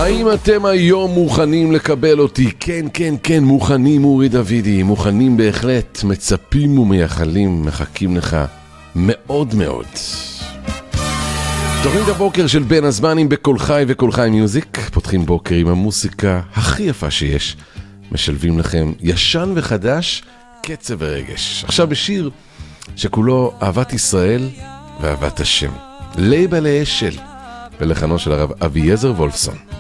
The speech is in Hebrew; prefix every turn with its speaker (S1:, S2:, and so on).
S1: האם אתם היום מוכנים לקבל אותי? כן, כן, כן, מוכנים אורי דוידי, מוכנים בהחלט, מצפים ומייחלים, מחכים לך מאוד מאוד. תוכנית הבוקר של בין הזמנים בכל חי וכל חי מיוזיק, פותחים בוקר עם המוסיקה הכי יפה שיש, משלבים לכם ישן וחדש, קצב ורגש. עכשיו בשיר שכולו אהבת ישראל ואהבת השם, לייבה לאשל, ולחנו של הרב אביעזר וולפסון.